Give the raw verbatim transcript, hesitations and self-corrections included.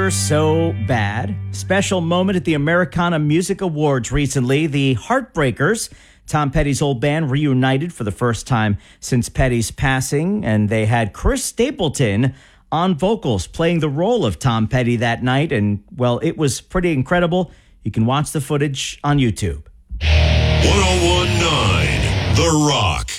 Ever So Bad. Special moment at the Americana Music Awards recently. The Heartbreakers, Tom Petty's old band, reunited for the first time since Petty's passing, and they had Chris Stapleton on vocals playing the role of Tom Petty that night, and, well, it was pretty incredible. You can watch the footage on YouTube. ten nineteen The Rock.